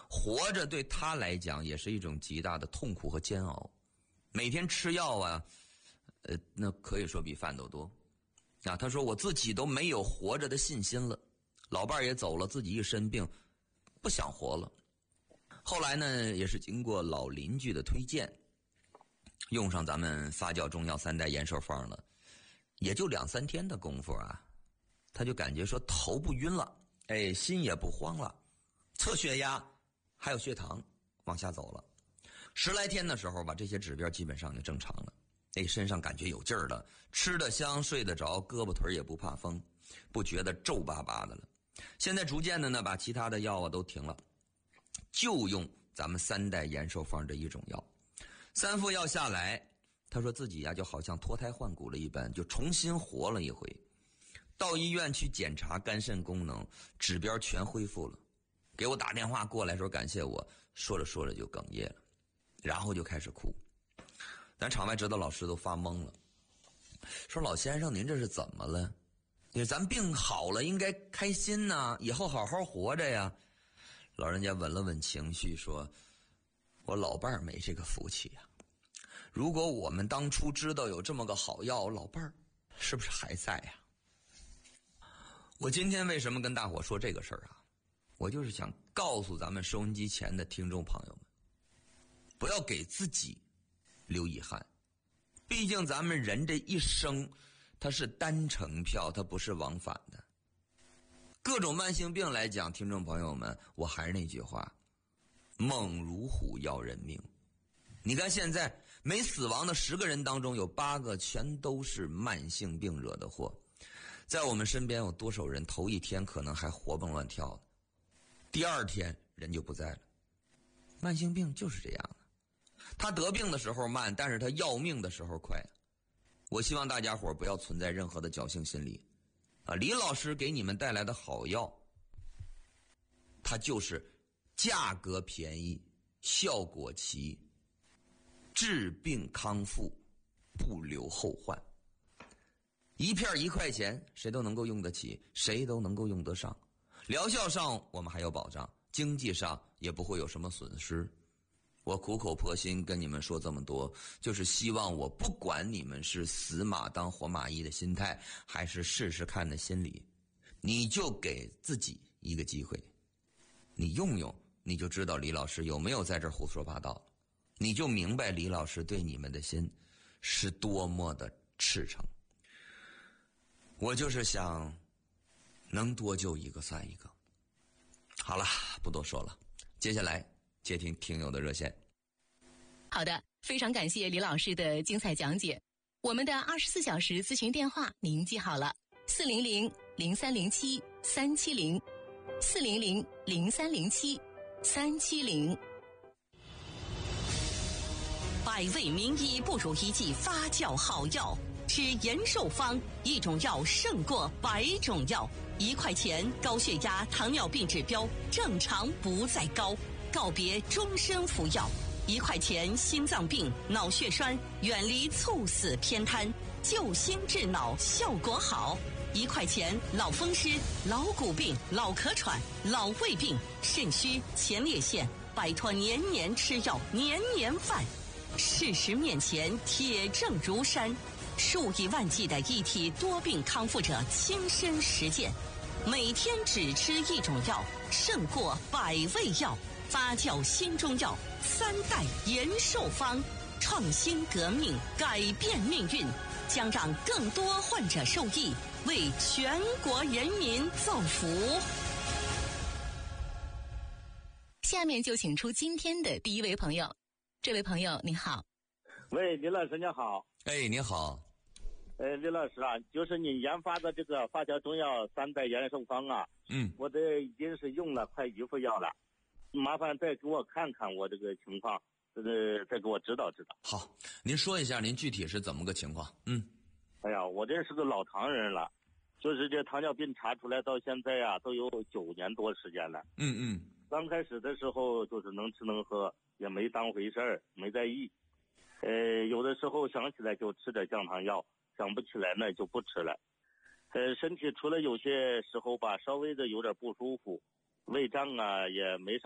活着对他来讲也是一种极大的痛苦和煎熬。每天吃药啊，那可以说比饭都多。啊，他说我自己都没有活着的信心了，老伴儿也走了，自己一身病，不想活了。后来呢，也是经过老邻居的推荐，用上咱们发酵中药3代延寿方了，也就2-3天的功夫啊，他就感觉说头不晕了，心也不慌了，测血压还有血糖往下走了。10来天的时候吧，这些指标基本上就正常了。身上感觉有劲儿了，吃得香，睡得着，胳膊腿也不怕风，不觉得皱巴巴的了。现在逐渐的呢，把其他的药都停了，就用咱们3代延寿方这一种药。3副药下来，他说自己呀就好像脱胎换骨了一般，就重新活了一回。到医院去检查肝肾功能，指标全恢复了。给我打电话过来说感谢我，说着说着就哽咽了，然后就开始哭。咱场外指导老师都发懵了，说老先生您这是怎么了？咱病好了应该开心呐，以后好好活着呀。老人家稳了稳情绪说，我老伴儿没这个福气呀。如果我们当初知道有这么个好药，我老伴儿是不是还在呀？我今天为什么跟大伙说这个事儿啊？我就是想告诉咱们收音机前的听众朋友们，不要给自己留遗憾。毕竟咱们人这一生它是单程票，它不是往返的。各种慢性病来讲，听众朋友们，我还是那句话，猛如虎要人命。你看现在没死亡的10个人当中，有8个全都是慢性病惹的祸。在我们身边有多少人头一天可能还活蹦乱跳的，第2天人就不在了。慢性病就是这样的，他得病的时候慢，但是他要命的时候快。我希望大家伙不要存在任何的侥幸心理啊！李老师给你们带来的好药，它就是价格便宜，效果齐，治病康复，不留后患。一片1块钱，谁都能够用得起，谁都能够用得上。疗效上我们还有保障，经济上也不会有什么损失。我苦口婆心跟你们说这么多，就是希望我不管你们是死马当活马医的心态，还是试试看的心理，你就给自己一个机会，你用用，你就知道李老师有没有在这胡说八道，你就明白李老师对你们的心是多么的赤诚。我就是想能多救一个算一个。好了，不多说了，接下来接听听友的热线。 好的，非常感谢李老师的精彩讲解。我们的24小时咨询电话您记好了，400-0307-370 400-0307-370。 百味名医不如一剂发酵好药，吃延寿方，一种药胜过100种药。1块钱，高血压、糖尿病指标正常不再高，告别终身服药。1块钱，心脏病、脑血栓远离猝死偏瘫，救心治脑效果好。1块钱，老风湿、老骨病、老咳喘、老胃病、肾虚、前列腺，摆脱年年吃药、年年犯。事实面前，铁证如山，数以万计的一体多病康复者亲身实践，每天只吃一种药，胜过100味药。发酵新中药3代延寿方，创新革命，改变命运，将让更多患者受益，为全国人民造福。 下面就请出今天的第一位朋友。这位朋友你好。 喂，李老师你好。 你好。 李老师啊，就是你研发的这个发酵中药3代延寿方啊，我这已经是用了快1副药了，麻烦再给我看看我这个情况，再给我指导指导。 好，您说一下您具体是怎么个情况？ 哎呀，我这是个老唐人了，就是这糖尿病查出来到现在呀，都有9年多时间了。刚开始的时候就是能吃能喝，也没当回事儿，没在意。有的时候想起来就吃点降糖药，想不起来呢就不吃了。身体除了有些时候吧，稍微的有点不舒服，胃胀啊也没啥